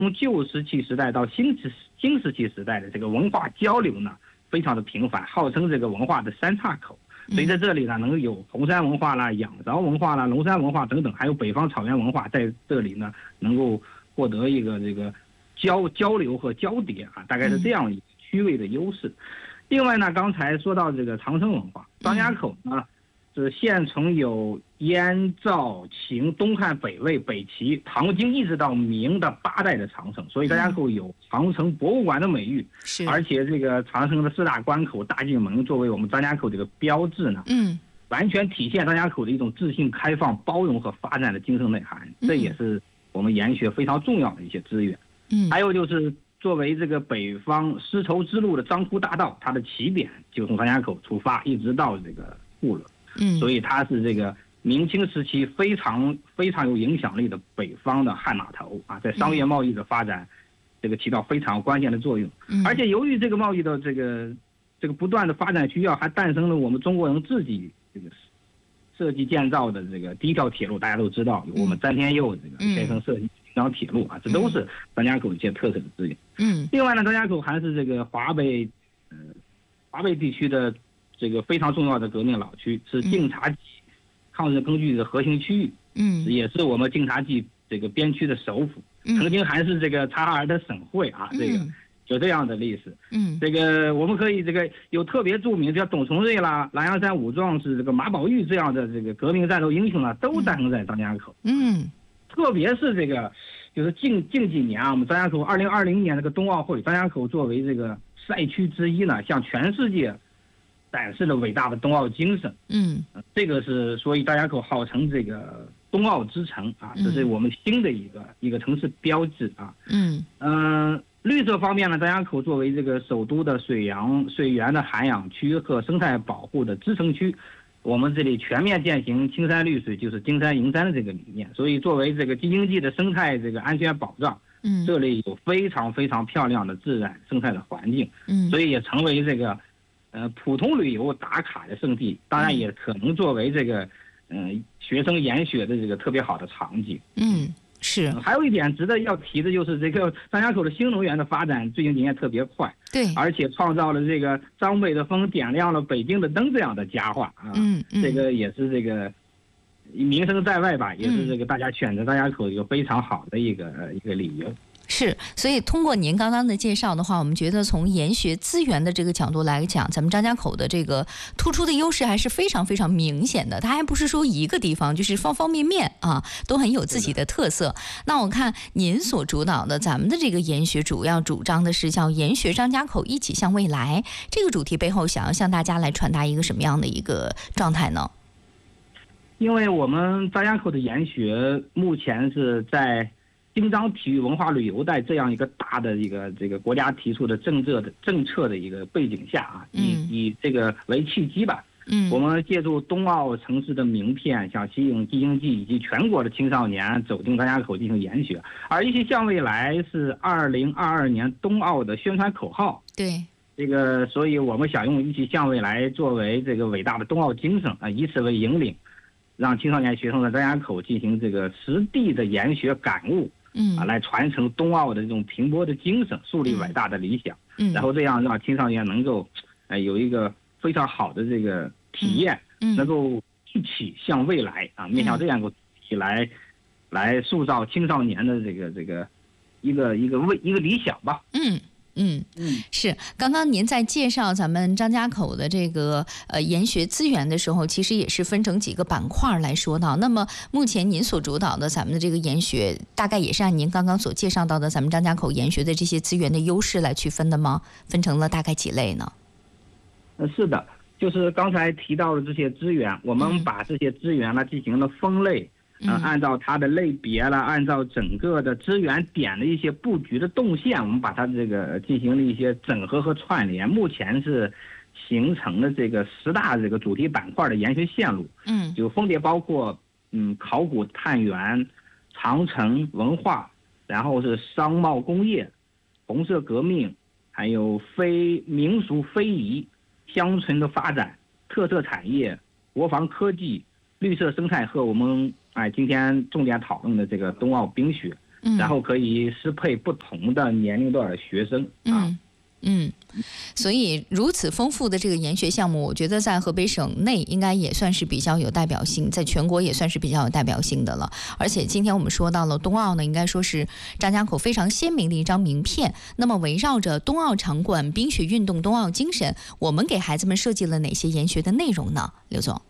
从旧石器时代到新石器时代的这个文化交流呢，非常的频繁，号称这个文化的三岔口。所以在这里呢，能有红山文化啦、仰韶文化啦、龙山文化等等，还有北方草原文化在这里呢，能够获得一个这个交流和交叠啊，大概是这样一个区位的优势。另外呢，刚才说到这个长城文化，张家口呢是现存有燕、赵、秦、东汉、北魏、北齐、唐、金一直到明的8代的长城，所以张家口有长城博物馆的美誉。 是， 而且这个长城的4大关口、大进门作为我们张家口这个标志呢，完全体现张家口的一种自信、开放、包容和发展的精神内涵。这也是我们研学非常重要的一些资源。还有就是作为这个北方丝绸之路的漳湖大道，它的起点就从张家口出发，一直到这个固伦。所以它是这个明清时期非常有影响力的北方的汉码头啊，在商业贸易的发展，这个起到非常关键的作用。而且由于这个贸易的这个不断的发展需要，还诞生了我们中国人自己这个设计建造的这个第一条铁路，大家都知道，有我们詹天佑这个先生设计这条铁路啊，这都是张家口一些特色的资源。另外呢，张家口还是这个华北地区的这个非常重要的革命老区，是晋察冀抗日根据的核心区域，也是我们晋察冀这个边区的首府，曾经还是这个察哈尔的省会啊，这个有这样的历史。这个我们可以这个有特别著名，叫董存瑞啦、狼牙山武壮士、这个马宝玉这样的这个革命战斗英雄啊，都诞生在张家口。特别是这个就是近几年啊，我们张家口2020年这个冬奥会，张家口作为这个赛区之一呢，向全世界展示了伟大的冬奥精神。这个是所以张家口号称这个冬奥之城啊，这是我们新的一个城市标志啊。绿色方面呢，张家口作为这个首都的水源的涵养区和生态保护的支撑区，我们这里全面践行青山绿水就是金山银山的这个理念，所以作为这个京津冀的生态这个安全保障，这里有非常漂亮的自然生态的环境，所以也成为这个普通旅游打卡的圣地，当然也可能作为这个学生研学的这个特别好的场景。 是。 还有一点值得要提的就是这个张家口的新能源的发展最近几年特别快， 对， 而且创造了这个张北的风点亮了北京的灯这样的佳话啊。这个也是这个名声在外吧，也是这个大家选择张家口一个非常好的一个理由。 是，所以通过您刚刚的介绍的话，我们觉得从研学资源的这个角度来讲，咱们张家口的这个突出的优势还是非常明显的。它还不是说一个地方，就是方方面面啊，都很有自己的特色。那我看您所主导的咱们的这个研学，主要主张的是叫研学张家口一起向未来，这个主题背后想要向大家来传达一个什么样的一个状态呢？ 因为我们张家口的研学目前是在京张体育文化旅游带这样一个大的这个国家提出的政策的一个背景下啊，以这个为契机吧，我们借助冬奥城市的名片，想吸引京津冀以及全国的青少年走进张家口进行研学，而一起向未来是2022年冬奥的宣传口号。 对。 这个，所以我们想用一起向未来作为这个伟大的冬奥精神啊，以此为引领，让青少年学生在张家口进行这个实地的研学感悟。来传承冬奥的这种蓬勃的精神，树立伟大的理想，然后这样让青少年能够有一个非常好的这个体验，能够一起向未来啊，面向这样一个主题来塑造青少年的这个一个理想吧。 是。刚刚您在介绍咱们张家口的这个研学资源的时候，其实也是分成几个板块来说到。那么目前您所主导的咱们的这个研学，大概也是按您刚刚所介绍到的咱们张家口研学的这些资源的优势来区分的吗？分成了大概几类呢？ 是的，就是刚才提到的这些资源，我们把这些资源呢进行了分类。按照它的类别了，按照整个的资源点的一些布局的动线，我们把它这个进行了一些整合和串联。目前是形成了这个10大这个主题板块的研学线路，就分别包括考古探源、长城文化，然后是商贸工业、红色革命，还有民俗非遗、乡村的发展、特色产业、国防科技、绿色生态和我们今天重点讨论的这个冬奥冰雪。 然后可以适配不同的年龄段的学生啊。 所以如此丰富的这个研学项目，我觉得在河北省内应该也算是比较有代表性，在全国也算是比较有代表性的了。而且今天我们说到了冬奥呢，应该说是张家口非常鲜明的一张名片。那么围绕着冬奥场馆、冰雪运动、冬奥精神，我们给孩子们设计了哪些研学的内容呢？刘总。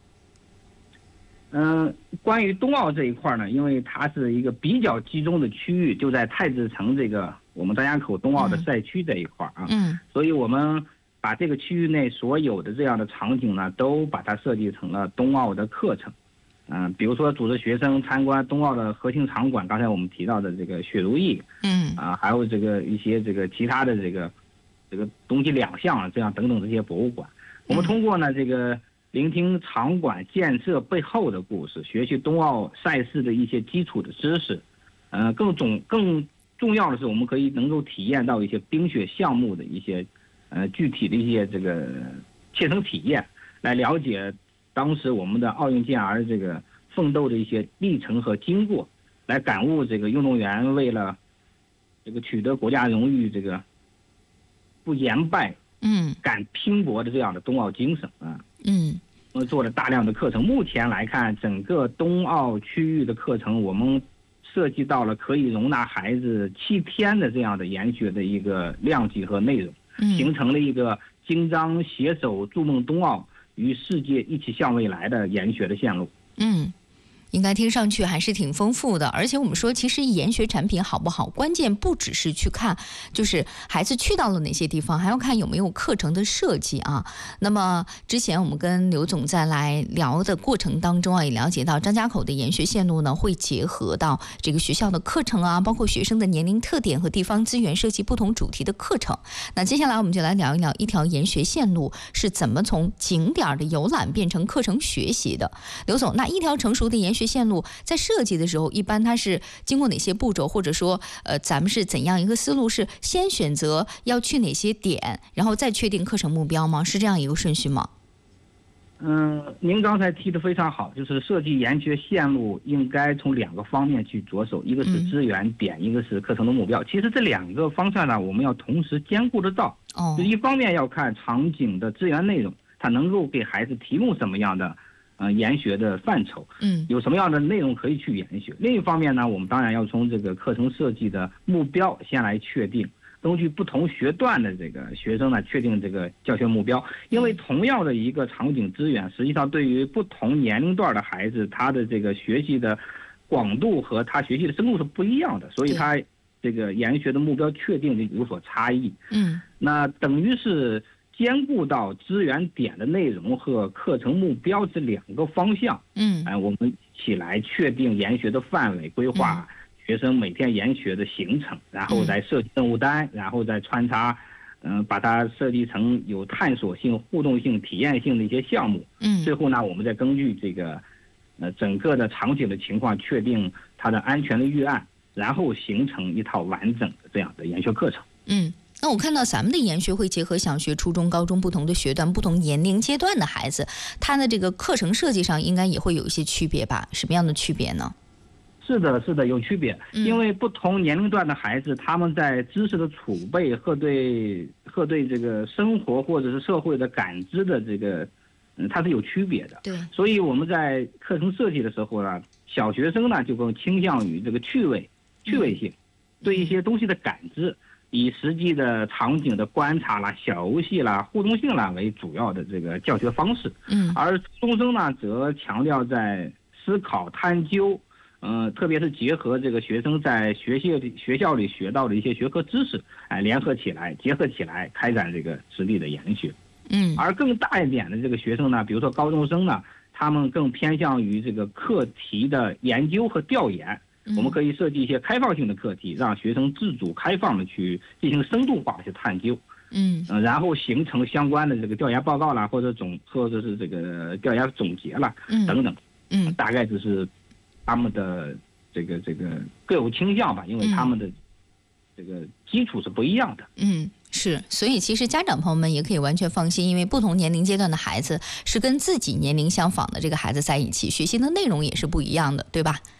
关于冬奥这一块呢，因为它是一个比较集中的区域，就在太子城这个我们张家口冬奥的赛区这一块啊，所以我们把这个区域内所有的这样的场景呢，都把它设计成了冬奥的课程。比如说组织学生参观冬奥的核心场馆，刚才我们提到的这个雪如意，还有这个一些这个其他的这个冬季2项这样等等这些博物馆，我们通过呢这个聆听场馆建设背后的故事，学习冬奥赛事的一些基础的知识，更重要的是，我们可以能够体验到一些冰雪项目的一些具体的一些这个切身体验，来了解当时我们的奥运健儿这个奋斗的一些历程和经过，来感悟这个运动员为了这个取得国家荣誉这个不言败，敢拼搏的这样的冬奥精神啊。我们做了大量的课程。目前来看，整个冬奥区域的课程，我们涉及到了可以容纳孩子7天的这样的研学的一个量级和内容，形成了一个精章携手筑梦冬奥，与世界一起向未来的研学的线路。 应该听上去还是挺丰富的。而且我们说，其实研学产品好不好，关键不只是去看就是孩子去到了哪些地方，还要看有没有课程的设计啊。那么之前我们跟刘总在来聊的过程当中啊，也了解到张家口的研学线路呢，会结合到这个学校的课程啊，包括学生的年龄特点和地方资源，设计不同主题的课程。那接下来我们就来聊一聊一条研学线路是怎么从景点的游览变成课程学习的。刘总，那一条成熟的研学线路在设计的时候，一般它是经过哪些步骤，或者说咱们是怎样一个思路，是先选择要去哪些点，然后再确定课程目标吗？是这样一个顺序吗？ 您刚才提的非常好，就是设计研学线路应该从2个方面去着手，一个是资源点，一个是课程的目标。其实这2个方向呢，我们要同时兼顾得到。就一方面要看场景的资源内容，它能够给孩子提供什么样的研学的范畴，有什么样的内容可以去研学。另一方面呢，我们当然要从这个课程设计的目标先来确定，根据不同学段的这个学生呢，确定这个教学目标。因为同样的一个场景资源，实际上对于不同年龄段的孩子，他的这个学习的广度和他学习的深度是不一样的，所以他这个研学的目标确定就有所差异。那等于是兼顾到资源点的内容和课程目标这2个方向，我们一起来确定研学的范围，规划学生每天研学的行程，然后再设计任务单，然后再穿插，把它设计成有探索性、互动性、体验性的一些项目。最后呢，我们再根据这个整个的场景的情况，确定它的安全的预案，然后形成一套完整的这样的研学课程。 那我看到咱们的研学会结合小学、初中、高中不同的学段、不同年龄阶段的孩子，他的这个课程设计上应该也会有一些区别吧？什么样的区别呢？ 是的，有区别。因为不同年龄段的孩子，他们在知识的储备和对这个生活或者是社会的感知的这个，它是有区别的。 对。 所以我们在课程设计的时候呢，小学生呢就更倾向于这个趣味性，对一些东西的感知。以实际的场景的观察啦、小游戏啦、互动性啦为主要的这个教学方式。而初中生呢，则强调在思考、探究，特别是结合这个学生在学校里学到的一些学科知识，结合起来开展这个实地的研学。而更大一点的这个学生呢，比如说高中生呢，他们更偏向于这个课题的研究和调研。我们可以设计一些开放性的课题，让学生自主开放的去进行深度化的去探究，然后形成相关的这个调研报告啦，或者是这个调研总结啦，等等，大概就是他们的这个各有倾向吧，因为他们的这个基础是不一样的。 是，所以其实家长朋友们也可以完全放心，因为不同年龄阶段的孩子是跟自己年龄相仿的这个孩子在一起，学习的内容也是不一样的，对吧？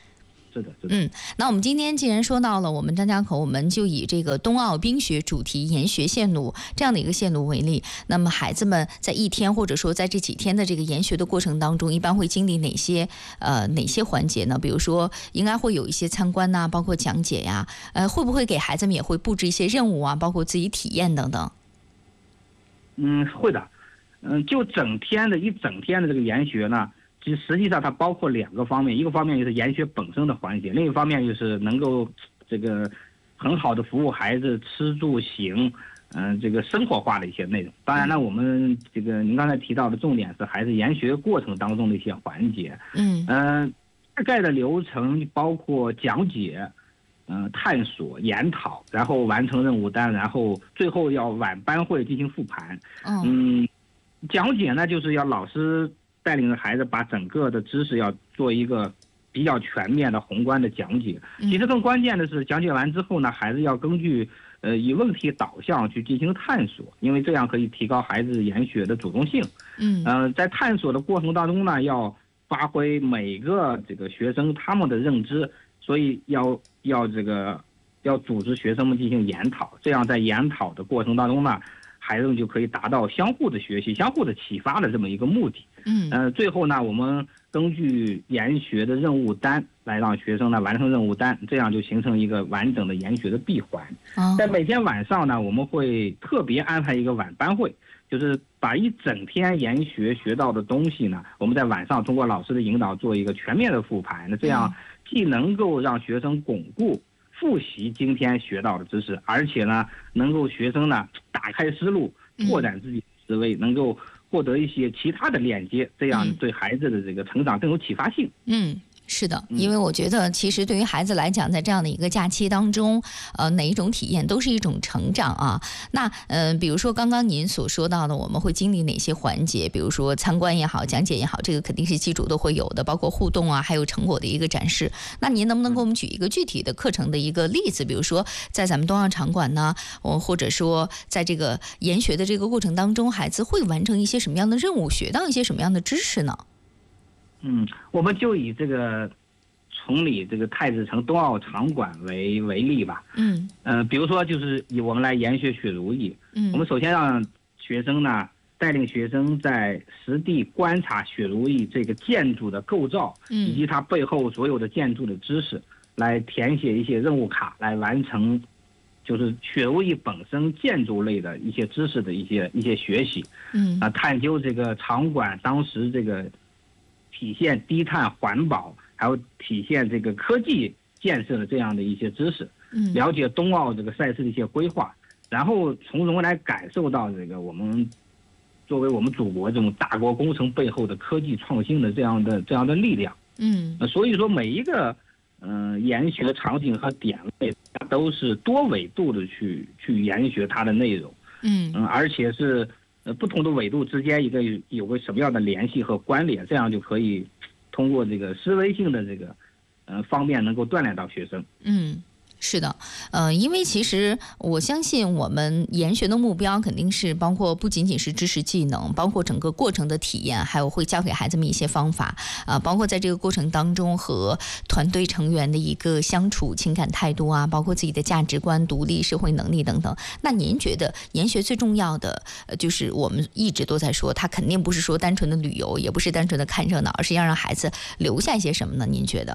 是的。 那我们今天既然说到了我们张家口，我们就以这个冬奥冰雪主题研学线路这样的一个线路为例。那么孩子们在一天或者说在这几天的这个研学的过程当中，一般会经历哪些环节呢？比如说应该会有一些参观呐，包括讲解呀，会不会给孩子们也会布置一些任务啊，包括自己体验等等？ 会的。就一整天的这个研学呢，其实实际上它包括2个方面，一个方面就是研学本身的环节，另一方面就是能够这个很好的服务孩子吃住行，这个生活化的一些内容。当然了，我们这个您刚才提到的重点是孩子研学过程当中的一些环节。大概的流程包括讲解、探索、研讨，然后完成任务单，然后最后要晚班会进行复盘。讲解呢，就是要老师带领着孩子把整个的知识要做一个比较全面的宏观的讲解。其实更关键的是，讲解完之后呢，孩子要根据以问题导向去进行探索，因为这样可以提高孩子研学的主动性。在探索的过程当中呢，要发挥每个这个学生他们的认知，所以要组织学生们进行研讨，这样在研讨的过程当中呢，孩子们就可以达到相互的学习、相互的启发的这么一个目的。最后呢，我们根据研学的任务单来让学生呢完成任务单，这样就形成一个完整的研学的闭环。在每天晚上呢，我们会特别安排一个晚班会，就是把一整天研学到的东西呢，我们在晚上通过老师的引导做一个全面的复盘。那这样既能够让学生巩固复习今天学到的知识，而且呢，能够学生呢打开思路，拓展自己的思维，能够获得一些其他的链接，这样对孩子的这个成长更有启发性。 是的，因为我觉得其实对于孩子来讲，在这样的一个假期当中，哪一种体验都是一种成长啊。那比如说刚刚您所说到的，我们会经历哪些环节？比如说参观也好，讲解也好，这个肯定是基础都会有的，包括互动啊，还有成果的一个展示。那您能不能给我们举一个具体的课程的一个例子？比如说在咱们冬奥场馆呢，或者说在这个研学的这个过程当中，孩子会完成一些什么样的任务，学到一些什么样的知识呢？ 我们就以这个崇礼这个太子城冬奥场馆为例吧。比如说就是以我们来研学雪如意。我们首先让学生呢带领学生在实地观察雪如意这个建筑的构造，以及它背后所有的建筑的知识，来填写一些任务卡，来完成就是雪如意本身建筑类的一些知识的一些学习。探究这个场馆当时这个体现低碳环保，还有体现这个科技建设的这样的一些知识，了解冬奥这个赛事的一些规划，然后从中来感受到这个我们作为我们祖国这种大国工程背后的科技创新的这样的力量。所以说每一个研学场景和点位都是多维度的去研学它的内容。而且是不同的纬度之间有个什么样的联系和关联，这样就可以通过这个思维性的这个方面能够锻炼到学生。 是的，因为其实我相信我们研学的目标肯定是包括不仅仅是知识技能，包括整个过程的体验，还有会教给孩子们一些方法，包括在这个过程当中和团队成员的一个相处情感态度啊，包括自己的价值观、独立、社会能力等等。那您觉得研学最重要的就是我们一直都在说，它肯定不是说单纯的旅游，也不是单纯的看热闹，而是要让孩子留下一些什么呢？您觉得？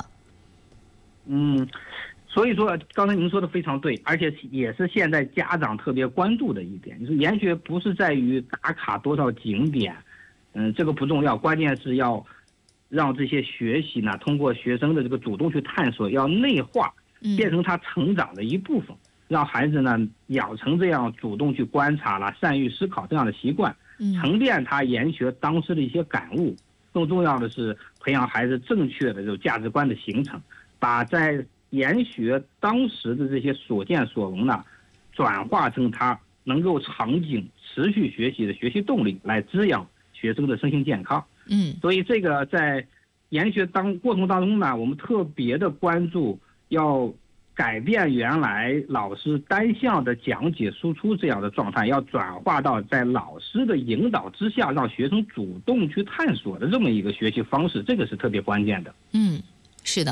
所以说刚才您说的非常对，而且也是现在家长特别关注的一点，就是研学不是在于打卡多少景点，这个不重要，关键是要让这些学习呢通过学生的这个主动去探索，要内化，变成他成长的一部分，让孩子呢养成这样主动去观察了、善于思考这样的习惯，沉淀他研学当时的一些感悟。更重要的是培养孩子正确的这种价值观的形成，把在研学当时的这些所见所闻呢，转化成他能够长久持续学习的学习动力，来滋养学生的身心健康。所以这个在研学过程当中呢，我们特别的关注要改变原来老师单向的讲解输出这样的状态，要转化到在老师的引导之下，让学生主动去探索的这么一个学习方式，这个是特别关键的。 是的。